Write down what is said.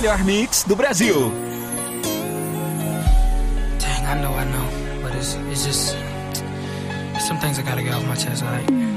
melhor mix do Brasil. Dang, I know, but it's just some things I gotta get off my chest, like.